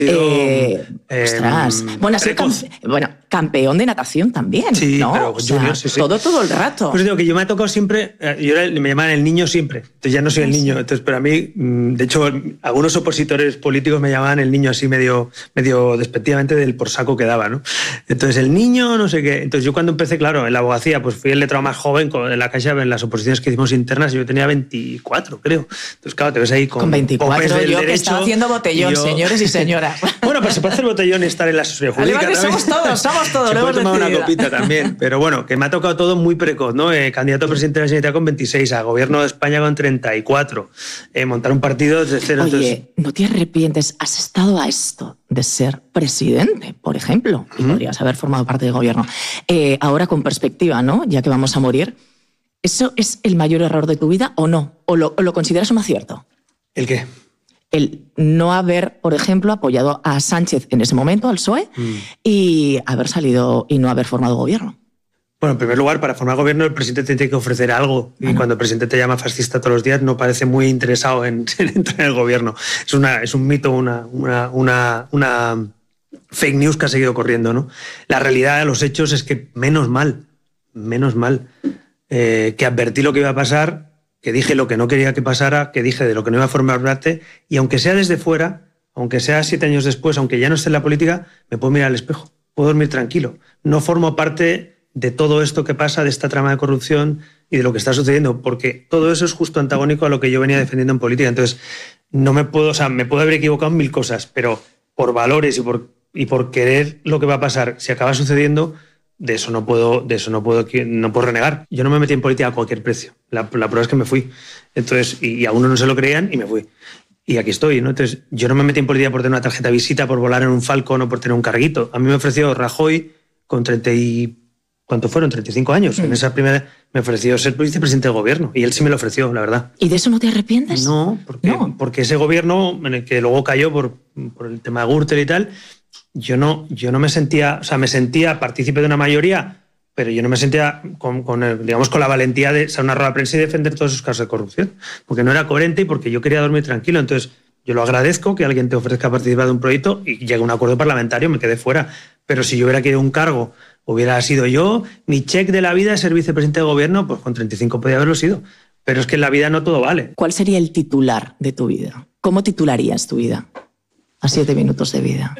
Ostras. Bueno, campeón de natación también, sí, ¿no? Pero junior, sí. Todo el rato. Pues digo que yo me ha tocado siempre, me llaman el niño siempre, entonces ya no soy el niño, entonces pero a mí, de hecho, algunos opositores políticos me llamaban el niño así medio despectivamente del por saco que daba, ¿no? Entonces el niño, no sé qué. Entonces yo cuando empecé, claro, en la abogacía, pues fui el letrado más joven en la Caixa, en las oposiciones que hicimos internas, yo tenía 24, creo. Entonces claro, te ves ahí con 24, yo que estaba haciendo botellón, señores y señoras. Bueno, pues se puede hacer botellón y estar en la asesoría jurídica. Somos todos. Se puede tomar una copita también. Pero bueno, que me ha tocado todo muy precoz, ¿no? Candidato a presidente de la Generalitat con 26, a gobierno de España con 34, montar un partido desde cero. Oye, entonces... ¿no te arrepientes? ¿Has estado a esto de ser presidente, por ejemplo? Y podrías haber formado parte del gobierno. Ahora con perspectiva, ¿no? Ya que vamos a morir, ¿eso es el mayor error de tu vida o no? ¿O lo consideras un acierto? ¿El qué? El no haber, por ejemplo, apoyado a Sánchez en ese momento, al PSOE, y haber salido y no haber formado gobierno. Bueno, en primer lugar, para formar gobierno el presidente te tiene que ofrecer algo. Y cuando el presidente te llama fascista todos los días, no parece muy interesado en entrar en el gobierno. Es un mito, una fake news que ha seguido corriendo, ¿no? La realidad de los hechos es que menos mal, que advertí lo que iba a pasar, que dije lo que no quería que pasara, que dije de lo que no iba a formar parte, y aunque sea desde fuera, aunque sea 7 años después, aunque ya no esté en la política, me puedo mirar al espejo, puedo dormir tranquilo. No formo parte de todo esto que pasa, de esta trama de corrupción y de lo que está sucediendo, porque todo eso es justo antagónico a lo que yo venía defendiendo en política. Entonces, no me puedo, me puedo haber equivocado en 1000 cosas, pero por valores y por querer lo que va a pasar, si acaba sucediendo, de eso no puedo renegar. Yo no me metí en política a cualquier precio. La prueba es que me fui. Entonces, y a uno no se lo creían y me fui. Y aquí estoy, ¿no? Entonces, yo no me metí en política por tener una tarjeta de visita, por volar en un Falcon o por tener un carguito. A mí me ofreció Rajoy con 35 años. En esa primera me ofreció ser vicepresidente del gobierno. Y él sí me lo ofreció, la verdad. ¿Y de eso no te arrepientes? No, porque ese gobierno, en el que luego cayó por el tema de Gürtel y tal, yo no me sentía, me sentía partícipe de una mayoría, pero yo no me sentía con la valentía de salir a una rueda de prensa y defender todos esos casos de corrupción, porque no era coherente y porque yo quería dormir tranquilo. Entonces, yo lo agradezco que alguien te ofrezca participar de un proyecto y llegue a un acuerdo parlamentario, me quedé fuera. Pero si yo hubiera querido un cargo, hubiera sido yo, mi cheque de la vida es ser vicepresidente de gobierno, pues con 35 podía haberlo sido. Pero es que en la vida no todo vale. ¿Cuál sería el titular de tu vida? ¿Cómo titularías tu vida? A 7 minutos de vida.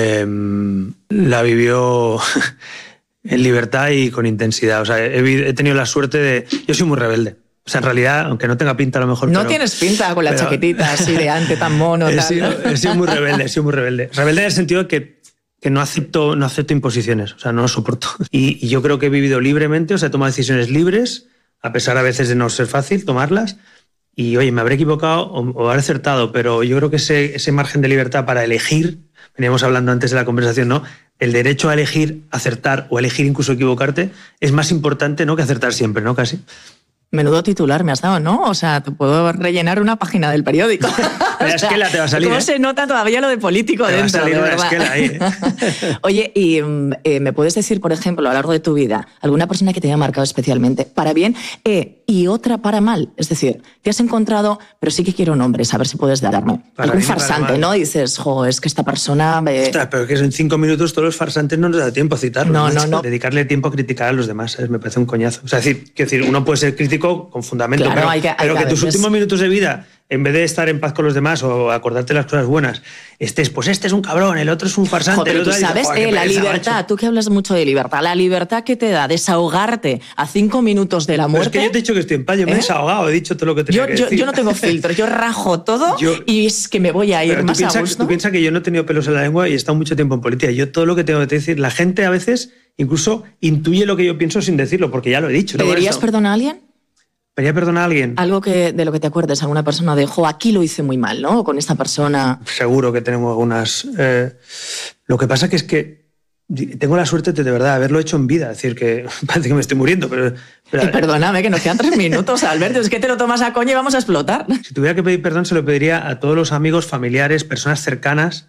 La vivió en libertad y con intensidad. He tenido la suerte de... Yo soy muy rebelde. En realidad, aunque no tenga pinta a lo mejor... No tienes pinta con la chaquetita así de ante tan mono. He sido muy rebelde, Rebelde en el sentido de que no acepto imposiciones, no lo soporto. Y yo creo que he vivido libremente, he tomado decisiones libres, a pesar a veces de no ser fácil tomarlas. Y, oye, me habré equivocado o habré acertado, pero yo creo que ese margen de libertad para elegir, veníamos hablando antes de la conversación, ¿no? El derecho a elegir acertar o elegir incluso equivocarte es más importante, ¿no?, que acertar siempre, ¿no? Casi. Menudo titular me has dado, ¿no? Te puedo rellenar una página del periódico. La esquela te va a salir. ¿Cómo se nota todavía lo de político te dentro? Va a salir una esquela ahí. Oye, y ¿me puedes decir, por ejemplo, a lo largo de tu vida, alguna persona que te haya marcado especialmente para bien y otra para mal? Es decir, te has encontrado, pero sí que quiero nombres, a ver si puedes darme. Algún farsante, ¿no? Dices, es que esta persona... Ostras, pero que en 5 minutos todos los farsantes no nos da tiempo a citarlos. No. Dedicarle tiempo a criticar a los demás, ¿sabes? Me parece un coñazo. Uno puede ser crítico con fundamento, claro, pero que tus últimos minutos de vida, en vez de estar en paz con los demás o acordarte las cosas buenas, este es un cabrón, el otro es un farsante. Pero tú sabes, la libertad, macho. Tú que hablas mucho de libertad, la libertad que te da desahogarte a 5 minutos de la muerte... Pero es que yo te he dicho que estoy en paz, yo me he desahogado, he dicho todo lo que tenía que decir. Yo no tengo filtro, yo rajo todo y es que me voy a ir más a gusto. Tú piensas que yo no he tenido pelos en la lengua y he estado mucho tiempo en política. Yo todo lo que tengo que decir, la gente a veces incluso intuye lo que yo pienso sin decirlo, porque ya lo he dicho. ¿Pedirías perdón a alguien? ¿Pediría perdón a alguien? Algo de lo que te acuerdes, alguna persona de, aquí lo hice muy mal, ¿no? Con esta persona... Seguro que tenemos algunas... Lo que pasa es que tengo la suerte de verdad haberlo hecho en vida. Es decir, que parece que me estoy muriendo, pero perdóname, que nos quedan 3 minutos, Alberto. Es que te lo tomas a coña y vamos a explotar. Si tuviera que pedir perdón, se lo pediría a todos los amigos, familiares, personas cercanas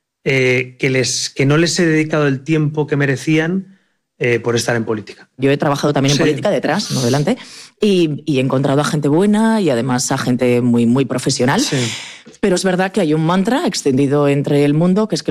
que no les he dedicado el tiempo que merecían por estar en política. Yo he trabajado también en política detrás, no delante, y he encontrado a gente buena y además a gente muy, muy profesional. Sí. Pero es verdad que hay un mantra extendido entre el mundo que es que